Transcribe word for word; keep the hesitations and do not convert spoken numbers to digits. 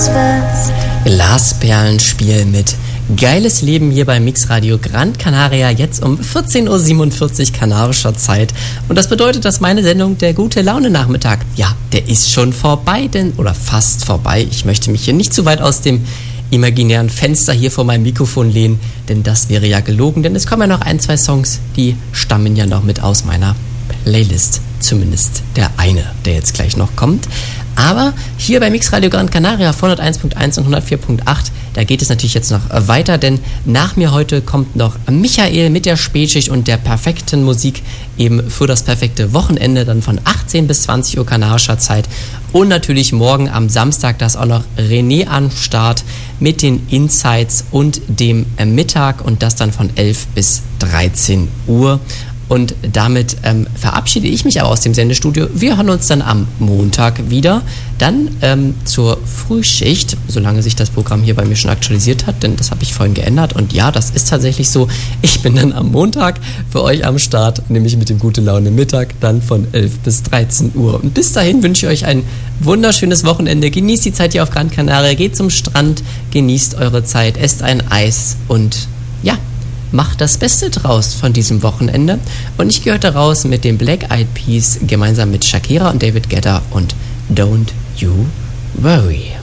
Glasperlenspiel mit Geiles Leben hier bei Mixradio Gran Canaria, jetzt um vierzehn Uhr siebenundvierzig kanarischer Zeit. Und das bedeutet, dass meine Sendung der gute Laune Nachmittag, ja, der ist schon vorbei, denn, oder fast vorbei. Ich möchte mich hier nicht zu weit aus dem imaginären Fenster hier vor meinem Mikrofon lehnen, denn das wäre ja gelogen, denn es kommen ja noch ein, zwei Songs, die stammen ja noch mit aus meiner Playlist. Zumindest der eine, der jetzt gleich noch kommt. Aber hier bei Mixradio Gran Canaria auf hunderteins Punkt eins und hundertvier Punkt acht, da geht es natürlich jetzt noch weiter, denn nach mir heute kommt noch Michael mit der Spätschicht und der perfekten Musik eben für das perfekte Wochenende, dann von achtzehn bis zwanzig Uhr kanarischer Zeit. Und natürlich morgen am Samstag, da ist auch noch René am Start mit den Insights und dem Mittag und das dann von elf bis dreizehn Uhr. Und damit ähm, verabschiede ich mich aber aus dem Sendestudio. Wir hören uns dann am Montag wieder. Dann ähm, zur Frühschicht, solange sich das Programm hier bei mir schon aktualisiert hat, denn das habe ich vorhin geändert. Und ja, das ist tatsächlich so. Ich bin dann am Montag für euch am Start, nämlich mit dem Gute Laune Mittag, dann von elf bis dreizehn Uhr. Und bis dahin wünsche ich euch ein wunderschönes Wochenende. Genießt die Zeit hier auf Gran Canaria, geht zum Strand, genießt eure Zeit, esst ein Eis und ja, macht das Beste draus von diesem Wochenende. Und ich gehe heute raus mit den Black Eyed Peas gemeinsam mit Shakira und David Guetta und Don't You Worry.